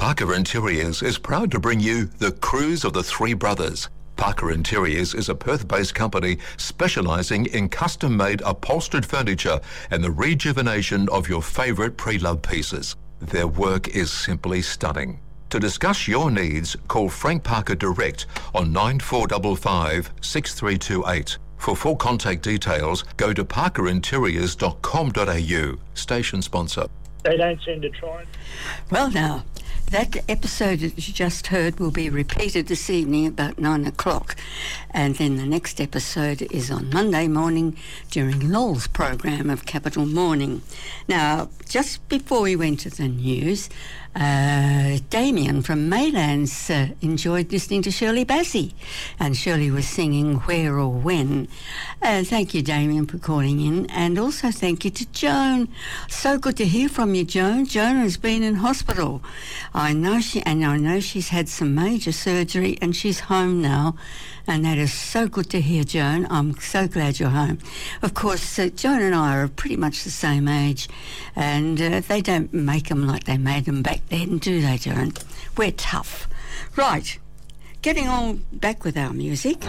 Parker Interiors is proud to bring you The Cruise of the Three Brothers. Parker Interiors is a Perth-based company specialising in custom-made upholstered furniture and the rejuvenation of your favourite pre-loved pieces. Their work is simply stunning. To discuss your needs, call Frank Parker direct on 9455 6328. For full contact details, go to parkerinteriors.com.au. Station sponsor. They don't seem to try. Well, now, that episode that you just heard will be repeated this evening about 9 o'clock. And then the next episode is on Monday morning during Lowell's program of Capital Morning. Now, just before we went to the news, Damien from Maylands enjoyed listening to Shirley Bassey, and Shirley was singing Where or When. Thank you, Damien, for calling in, and also thank you to Joan. So good to hear from you, Joan. Joan has been in hospital. I know she's had some major surgery and she's home now, and that is so good to hear, Joan. I'm so glad you're home. Of course, Joan and I are pretty much the same age, and they don't make them like they made them back then, do they, Joan? We're tough. Right, getting on back with our music.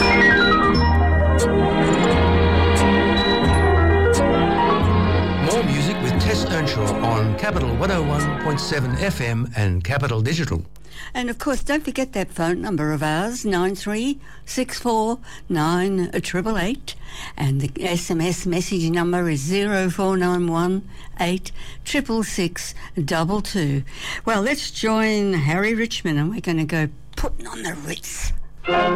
More music with Tess Earnshaw on Capital 101.7 FM and Capital Digital. And of course, don't forget that phone number of ours, 93649888, and the SMS message number is 0491 86662. Well, let's join Harry Richmond, and we're going to go Putting on the Ritz.